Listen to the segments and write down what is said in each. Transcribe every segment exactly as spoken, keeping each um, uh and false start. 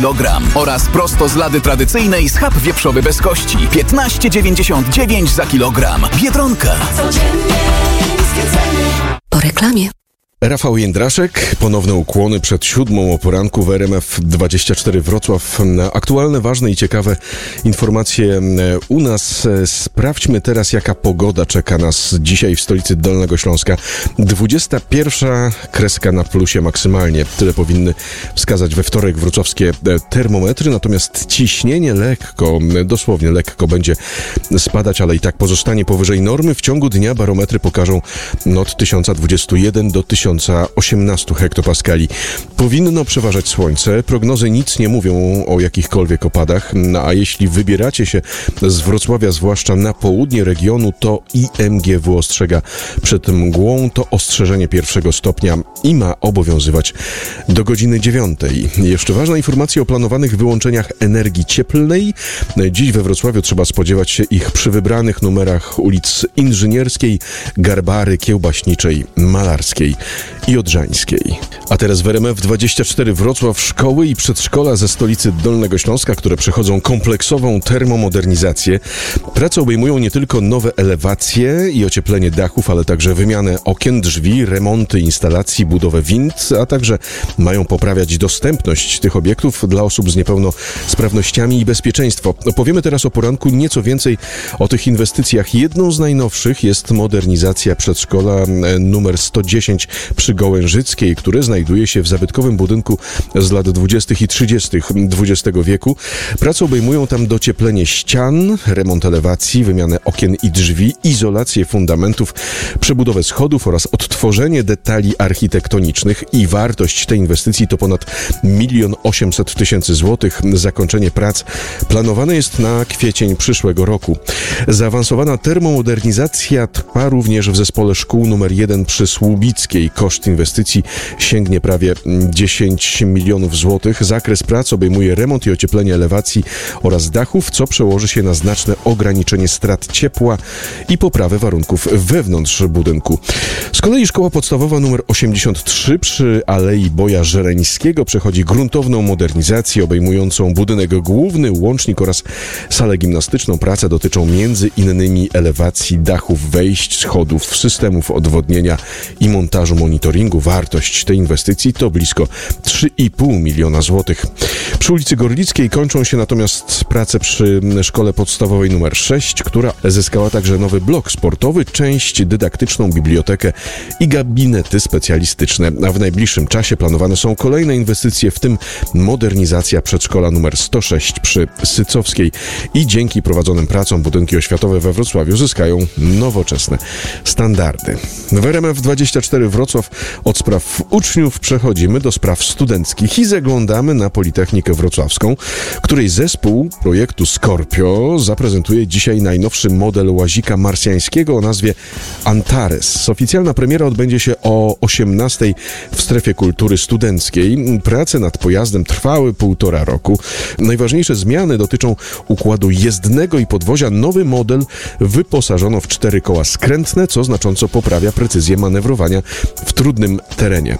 kilogram oraz prosto z lady tradycyjnej schab wieprzowy bez kości piętnaście dziewięćdziesiąt dziewięć za kilogram. Biedronka. Codziennie niskie ceny. Po reklamie. Rafał Jędraszek, ponowne ukłony przed siódmą o poranku w R M F dwadzieścia cztery Wrocław. Aktualne, ważne i ciekawe informacje u nas. Sprawdźmy teraz, jaka pogoda czeka nas dzisiaj w stolicy Dolnego Śląska. dwudziesta pierwsza kreska na plusie maksymalnie. Tyle powinny wskazać we wtorek wrocławskie termometry, natomiast ciśnienie lekko, dosłownie lekko będzie spadać, ale i tak pozostanie powyżej normy. W ciągu dnia barometry pokażą od tysiąc dwadzieścia jeden do tysiąc osiemnaście hektopaskali. Powinno przeważać słońce. Prognozy nic nie mówią o jakichkolwiek opadach, no, a jeśli wybieracie się z Wrocławia, zwłaszcza na południe regionu, to I M G W ostrzega przed mgłą. To ostrzeżenie pierwszego stopnia i ma obowiązywać do godziny dziewiątej. Jeszcze ważna informacja o planowanych wyłączeniach energii cieplnej. Dziś we Wrocławiu trzeba spodziewać się ich przy wybranych numerach ulic Inżynierskiej, Garbary, Kiełbaśniczej, Malarskiej i Odrzańskiej. A teraz w R M F dwadzieścia cztery Wrocław. Szkoły i przedszkola ze stolicy Dolnego Śląska, które przechodzą kompleksową termomodernizację. Prace obejmują nie tylko nowe elewacje i ocieplenie dachów, ale także wymianę okien, drzwi, remonty instalacji, budowę wind, a także mają poprawiać dostępność tych obiektów dla osób z niepełnosprawnościami i bezpieczeństwo. Powiemy teraz o poranku nieco więcej o tych inwestycjach. Jedną z najnowszych jest modernizacja przedszkola numer sto dziesięć przy Gołężyckiej, które znajduje się w zabytkowym budynku z lat dwudziestych i trzydziestych dwudziestego wieku. Prace obejmują tam docieplenie ścian, remont elewacji, wymianę okien i drzwi, izolację fundamentów, przebudowę schodów oraz odtworzenie detali architektonicznych. I wartość tej inwestycji to ponad milion osiemset tysięcy złotych. Zakończenie prac planowane jest na kwiecień przyszłego roku. Zaawansowana termomodernizacja trwa również w zespole szkół numer jeden przy Słubickiej. Koszt inwestycji sięgnie prawie dziesięć milionów złotych. Zakres prac obejmuje remont i ocieplenie elewacji oraz dachów, co przełoży się na znaczne ograniczenie strat ciepła i poprawę warunków wewnątrz budynku. Z kolei szkoła podstawowa numer osiemdziesiąt trzy przy Alei Boja Żereńskiego przechodzi gruntowną modernizację obejmującą budynek główny, łącznik oraz salę gimnastyczną. Prace dotyczą między innymi elewacji, dachów, wejść, schodów, systemów odwodnienia i montażu monitoringu. Wartość tej inwestycji to blisko trzy i pół miliona złotych. Przy ulicy Gorlickiej kończą się natomiast prace przy szkole podstawowej numer sześć, która zyskała także nowy blok sportowy, część dydaktyczną, bibliotekę i gabinety specjalistyczne. A w najbliższym czasie planowane są kolejne inwestycje, w tym modernizacja przedszkola numer sto sześć przy Sycowskiej. I dzięki prowadzonym pracom budynki oświatowe we Wrocławiu zyskają nowoczesne standardy. W R M F dwadzieścia cztery Wrocław od spraw uczniów przechodzimy do spraw studenckich i zaglądamy na Politechnikę Wrocławską, której zespół projektu Scorpio zaprezentuje dzisiaj najnowszy model łazika marsjańskiego o nazwie Antares. Oficjalna premiera odbędzie się o osiemnastej w strefie kultury studenckiej. Prace nad pojazdem trwały półtora roku. Najważniejsze zmiany dotyczą układu jezdnego i podwozia. Nowy model wyposażono w cztery koła skrętne, co znacząco poprawia precyzję manewrowania w trudnym terenie.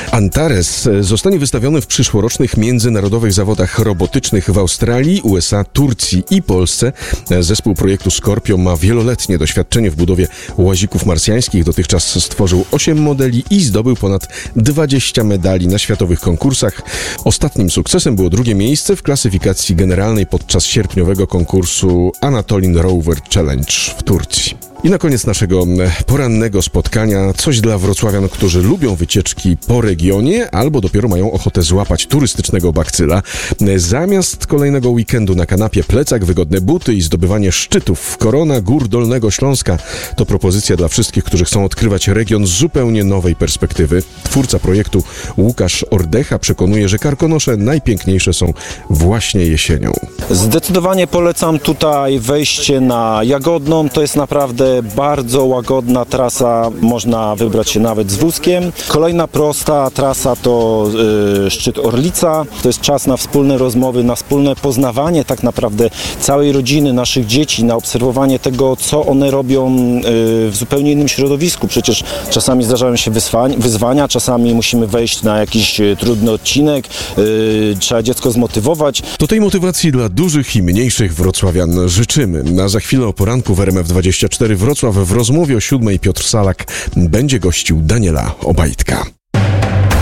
Antares zostanie wystawiony w przyszłorocznych międzynarodowych zawodach robotycznych w Australii, U S A, Turcji i Polsce. Zespół projektu Scorpio ma wieloletnie doświadczenie w budowie łazików marsjańskich. Dotychczas stworzył osiem modeli i zdobył ponad dwadzieścia medali na światowych konkursach. Ostatnim sukcesem było drugie miejsce w klasyfikacji generalnej podczas sierpniowego konkursu Anatolin Rover Challenge w Turcji. I na koniec naszego porannego spotkania coś dla wrocławian, którzy lubią wycieczki po regionie albo dopiero mają ochotę złapać turystycznego bakcyla. Zamiast kolejnego weekendu na kanapie, plecak, wygodne buty i zdobywanie szczytów Korona Gór Dolnego Śląska to propozycja dla wszystkich, którzy chcą odkrywać region z zupełnie nowej perspektywy. Twórca projektu Łukasz Ordecha przekonuje, że Karkonosze najpiękniejsze są właśnie jesienią. Zdecydowanie polecam tutaj wejście na Jagodną. To jest naprawdę naprawdę bardzo łagodna trasa, można wybrać się nawet z wózkiem. Kolejna prosta trasa to y, szczyt Orlica. To jest czas na wspólne rozmowy, na wspólne poznawanie tak naprawdę całej rodziny, naszych dzieci, na obserwowanie tego, co one robią y, w zupełnie innym środowisku. Przecież czasami zdarzają się wyzwania, wyzwania czasami musimy wejść na jakiś y, trudny odcinek, y, trzeba dziecko zmotywować. To tej motywacji dla dużych i mniejszych wrocławian życzymy. A za chwilę o poranku w R M F dwadzieścia cztery Wrocław w rozmowie o siódmej Piotr Salak będzie gościł Daniela Obajtka.